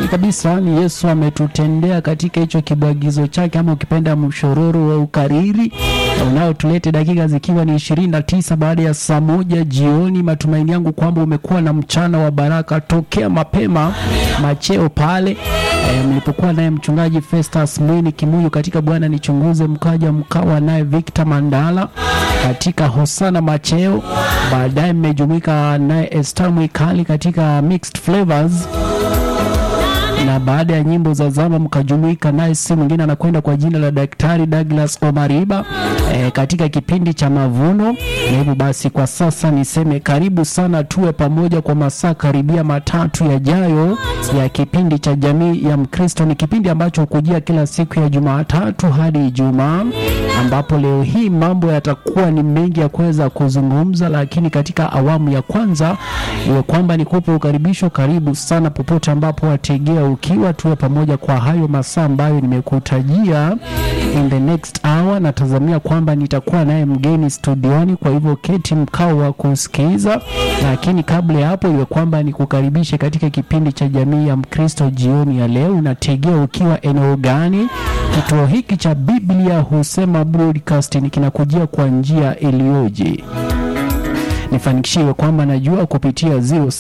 Kweli kabisa ni Yesu ametutendea katika hicho kibwagizo chake, ama ukipenda mshororo wa ukariri unaotulete dakika zikiwa ni 29 baada ya saa 1 jioni. Matumaini yangu kwamba umekuwa na mchana wa baraka tokea mapema macheo pale mlipokuwa naye mchungaji Festus Mwini Kimuyu katika Bwana Nichunguze, mkawa naye Victor Mandala katika Hosana macheo. Baadaye mmejumuika naye Esther Mwikali katika Mixed Flavors, na baada ya nyimbo za zama mkajumuika naye si mwingine anakwenda kwa jina la Daktari Douglas Omariba katika kipindi cha Mavuno. Na hivyo basi kwa sasa niseme karibu sana, tuwe pamoja kwa masaa karibia 3 yajayo ya kipindi cha Jamii ya Mkristo. Ni kipindi ambacho hukujia kila siku ya Jumatatu hadi Ijumaa, ambapo leo hii mambo yatakuwa ni mengi ya kuweza kuzungumza, lakini katika awamu ya kwanza iwe kwamba nikupe ukaribisho. Karibu sana popote ambapo wategea ukiwa, tuwe pamoja kwa hayo masaa ambayo nimekutajia. In the next hour natazamia kwamba nitakuwa naye mgeni studioni, kwa hivyo keti mkao wa kusikiza. Lakini kabla ya hapo iwe kwamba nikukaribishe katika kipindi cha Jamii ya Mkristo jioni ya leo. Unategea ukiwa eneo gani? Kituo hiki cha Biblia Husema Broadcasting kinakujia kwa njia iliyoje? Nifanikishiwe kwamba najua kupitia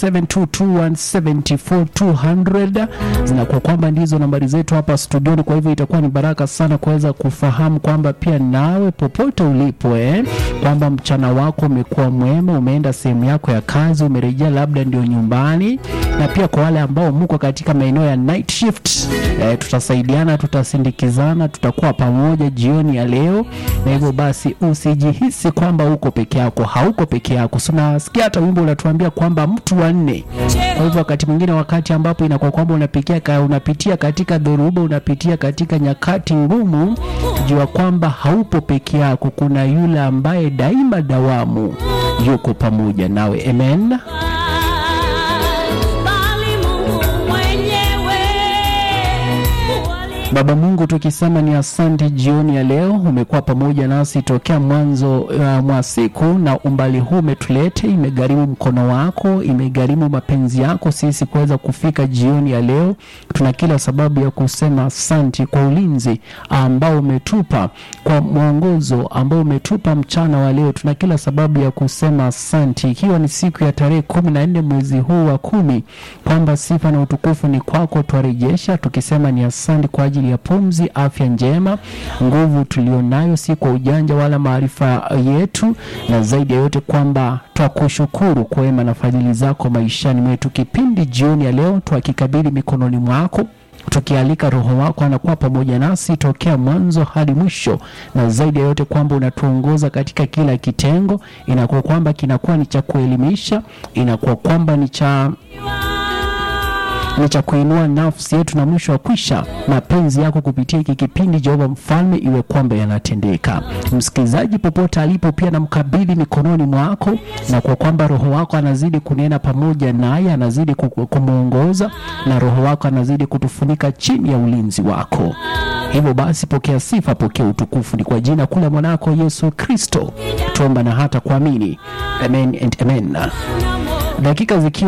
0722174200 zinakuwa kwamba ndizo nambari zetu hapa studioni. Kwa hivyo itakuwa ni baraka sana kuweza kufahamu kwamba pia nawe popote ulipo kwamba mchana wako umekuwa mwema, umeenda sehemu yako ya kazi, umerejea labda ndio nyumbani. Na pia kwa wale ambao mko katika maeneo ya night shift, tutasaidiana, tutasindikizana, tutakuwa pamoja jioni ya leo. Na hivyo basi usijihisi kwamba uko peke yako, hauko peke yako. Tunasikia hata wimbo unatuambia kwamba mtu wa 4. Kwa hivyo wakati mwingine, wakati ambapo inakuwa kwamba unapitia katika dhoruba, unapitia katika nyakati ngumu, jua kwamba haupo peke yako. Kuna yule ambaye daima dawamu yuko pamoja nawe. Amen. Baba Mungu, tukisema ni asante jioni ya leo. Umekuwa pamoja nasi tokea mwanzo mwa siku, na umbali huu umetulete, imegharimu mkono wako, imegharimu mapenzi yako sisi kuweza kufika jioni ya leo. Tuna kila sababu ya kusema asante kwa ulinzi ambao umetupa, kwa mwongozo ambao umetupa mchana wa leo. Tuna kila sababu ya kusema asante, ikiwa ni siku ya tarehe 14 mwezi huu wa 10, kwamba sifa na utukufu ni kwako. Twarejesha tukisema ni asante kwa ajili ya pumzi, afya njema, nguvu tulionayo, si kwa ujanja wala maarifa yetu, na zaidi ya yote kwamba twakushukuru kwa wema na fadhili zako maishani mwetu. Kipindi jioni ya leo twakikabidhi mikononi mwako, tukialika Roho wako anakuwa pamoja nasi tokea mwanzo hadi mwisho, na zaidi ya yote kwamba unatuongoza katika kila kitengo. Inakuwa kwamba kinakuwa ni cha kuelimisha, inakuwa kwamba ni cha kuinua nafsi yetu, na mwisho wa kwisha mapenzi yako kupitia hiki kipindi Jehova Mfalme iwe kwamba yanatendeka. Msikilizaji popote alipo pia namkabidhi mikononi mwako, na kwa kwamba Roho wako anazidi kunena pamoja naye, anazidi kumuongoza, na Roho wako anazidi kutufunika chini ya ulinzi wako. Hivyo basi pokea sifa, pokea utukufu, ni kwa jina kula mwanako Yesu Kristo tuomba na hata kuamini. Amen and amen. Dakika zikiwa